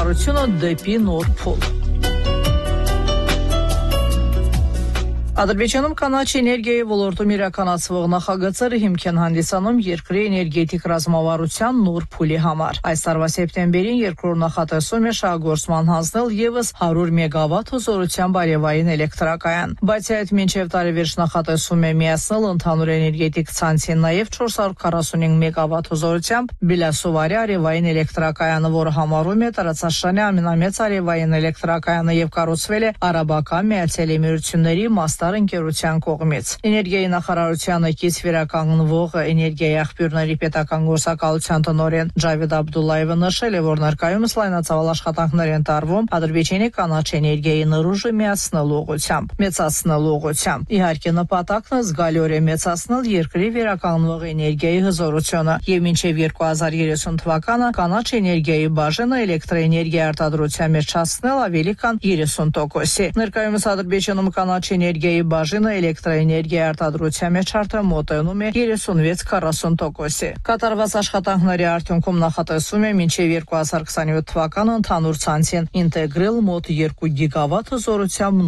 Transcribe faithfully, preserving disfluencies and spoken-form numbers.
ռազմավարությունը դեպի նոր փուլ։ Ադրբեջանում կանաչ էներգիայի ոլորտում իրականացվող նախագծերը հիմք են հանդիսանում երկրի էներգետիկ ռազմավարության նոր փուլի համար։ Այս տարվա սեպտեմբերին երկրորդ նախատեսում է շահգործման հանձնել եւս հարյուր մեգավատ հզորությամբ արևային էլեկտրակայան։ Բայց այդ մինչև տարեվերջ նախատեսում է միացնել ընդհանուր էներգետիկ ցանցին նաեւ չորս հարյուր քառասունհինգ մեգավատ հզորությամբ Բելասովարի արևային էլեկտրակայանը, որը համարում է տարածաշրջանի ամենամեծ արևային էլեկտրակայանը եւ կառուցվել է Արաբական Միացյալ Էմիրությունների Մաստար ընկերության կողմից։ Էներգիայի նախարարությանը կից վերականգնվող էներգիայի աղբյուրների պետական գործակալության տնօրեն Ջավեդ Աբդուլլայևը նշել է, որ ներկայումս լայնածավալ աշխատանքներ են տարվում Ադրբեջանի կանաչ էներգիայի նռուժը միացնելու ուղղությամբ, մեծացնելու ուղղությամբ։ Իհարկե նպատակն զգալիորեն մեծացնել երկրի վերականգնվող էներգիայի հզորությունը եւ մինչեւ երկու հազար երեսուն թվականը կանաչ էներգիայի բաժինը էլեկտրաէներգիա արտադրության մեջ հասնել ավելի քան երեսուն տոկոսի։ Ներկայումս Ադրբեջանում կանաչ էներգիայի բաժինը էլեկտրաէներգիա արտադրության մեջ արդեն մոտենում է երեսունվեց քառասուն տոկոսի։ Կատարված աշխատանքների արդյունքում նախատեսվում է մինչև երկու հազար քսանյոթ թվականը ընդհանուր ցանցին ինտեգրել մոտ երկու գիգավատ հզորությամբ